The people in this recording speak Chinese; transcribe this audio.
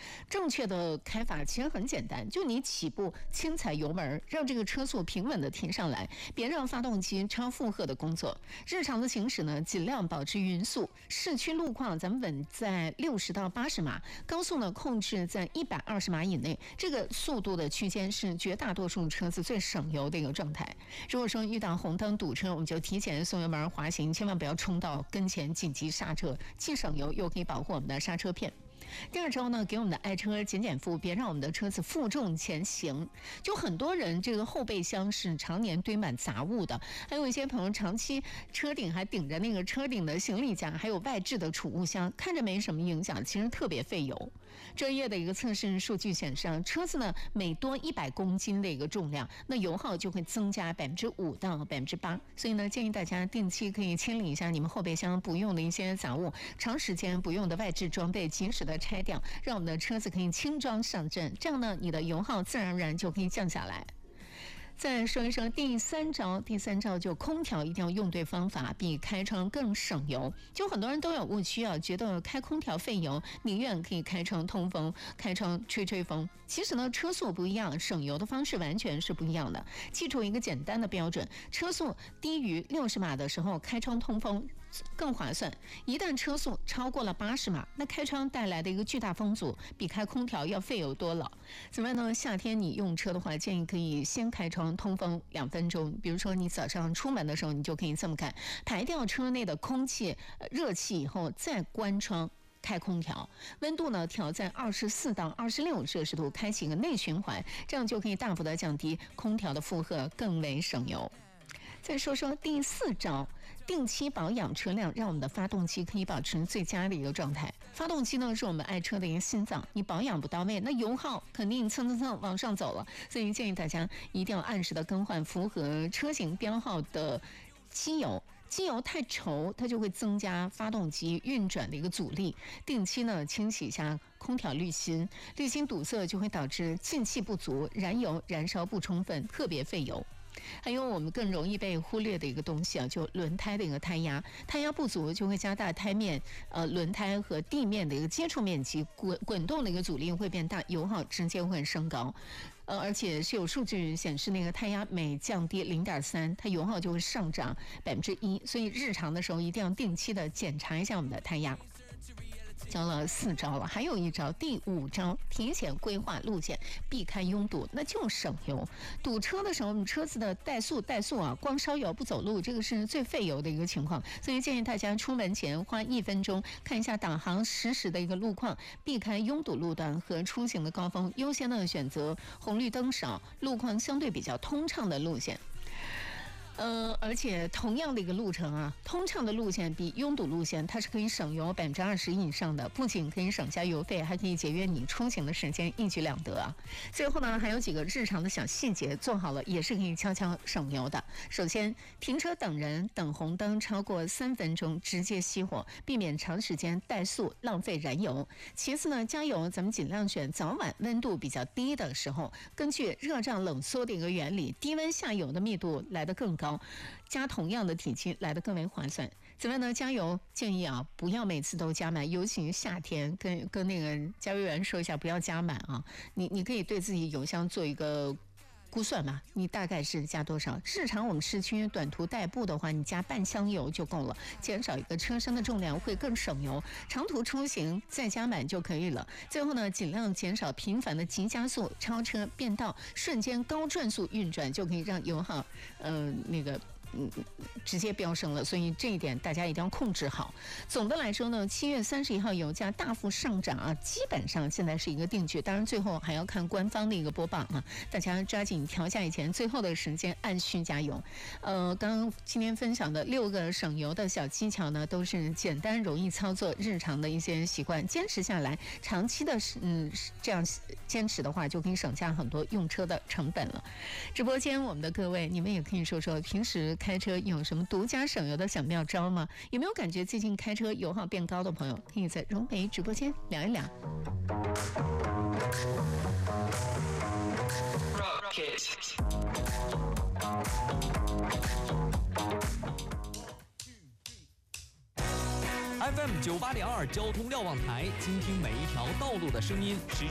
正确的开法其实很简单，就你起步轻踩油门，让这个车速平稳的停上来，别让发动机超负荷的工作。日常的行驶呢，尽量保持匀速，市区路况咱们稳在60到80码，高速呢控制在120码以内，这个速度的区间是绝大多数车子最省油的一个状态。如果说遇到红灯堵车，我们就提前松油门滑行，千万不要冲到跟前紧急刹车，既省油又可以保护我们的刹车片。第二招呢，给我们的爱车减负，别让我们的车子负重前行。就很多人这个后备箱是常年堆满杂物的，还有一些朋友长期车顶还顶着那个车顶的行李架，还有外置的储物箱，看着没什么影响，其实特别费油。专业的一个测试数据显示，车子呢每多100公斤的一个重量，那油耗就会增加5%到8%。所以呢，建议大家定期可以清理一下你们后备箱不用的一些杂物，长时间不用的外置装备，及时的拆掉，让我们的车子可以轻装上阵，这样呢，你的油耗自然而然就可以降下来。再说一说第三招就空调一定要用对方法，比开窗更省油。就很多人都有误区啊，觉得开空调费油，宁愿可以开窗通风，开窗吹风。其实呢，车速不一样，省油的方式完全是不一样的。记住一个简单的标准，车速低于60码的时候开窗通风更划算，一旦车速超过了80码，那开窗带来的一个巨大风阻比开空调要费油多了。此外呢，夏天你用车的话，建议可以先开窗通风2分钟，比如说你早上出门的时候，你就可以这么干，排掉车内的空气热气以后再关窗开空调，温度呢调在24到26摄氏度，开启一个内循环，这样就可以大幅的降低空调的负荷，更为省油。再说说第4招，定期保养车辆，让我们的发动机可以保持最佳的一个状态。发动机呢是我们爱车的一个心脏，你保养不到位，那油耗肯定蹭往上走了。所以建议大家一定要按时的更换符合车型标号的机油。机油太稠，它就会增加发动机运转的一个阻力。定期呢清洗一下空调滤芯，滤芯堵塞就会导致进气不足，燃油燃烧不充分，特别费油。还有我们更容易被忽略的一个东西啊，就轮胎的一个胎压，胎压不足就会加大胎面轮胎和地面的一个接触面积，滚动的一个阻力会变大，油耗直接会升高。而且是有数据显示，那个胎压每降低0.3，它油耗就会上涨1%，所以日常的时候一定要定期的检查一下我们的胎压。教了4招了，还有一招，第5招，提前规划路线，避开拥堵，那就省油。堵车的时候，我们车子的怠速啊，光烧油不走路，这个是最费油的一个情况。所以建议大家出门前花1分钟看一下导航实时的一个路况，避开拥堵路段和出行的高峰，优先的选择红绿灯少、路况相对比较通畅的路线。而且同样的一个路程啊，通畅的路线比拥堵路线它是可以省油20%以上的，不仅可以省下油费，还可以节约你出行的时间，一举两得啊。最后呢，还有几个日常的小细节做好了，也是可以悄悄省油的。首先，停车等人等红灯超过3分钟直接熄火，避免长时间怠速浪费燃油。其次呢，加油咱们尽量选早晚温度比较低的时候，根据热胀冷缩的一个原理，低温下油的密度来得更高，加同样的体积来得更为划算。此外呢，加油建议啊，不要每次都加满，尤其是夏天，跟那个加油员说一下，不要加满啊。你可以对自己油箱做一个估算嘛，你大概是加多少？日常我们市区短途代步的话，你加半箱油就够了，减少一个车身的重量会更省油。长途出行再加满就可以了。最后呢，尽量减少频繁的急加速、超车、变道，瞬间高转速运转，就可以让油耗直接飙升了，所以这一点大家一定要控制好。总的来说呢，7月31号油价大幅上涨啊，基本上现在是一个定局，当然最后还要看官方的一个播报啊，大家抓紧调价以前最后的时间按需加油。刚刚今天分享的6个省油的小技巧呢，都是简单容易操作日常的一些习惯，坚持下来，长期的这样坚持的话，就可以省下很多用车的成本了。直播间我们的各位，你们也可以说说平时开车有什么独家省油的小妙招吗？有没有感觉最近开车油耗变高的朋友，可以在荣美直播间聊一聊。 FM 98.2交通瞭望台，倾听每一条道路的声音。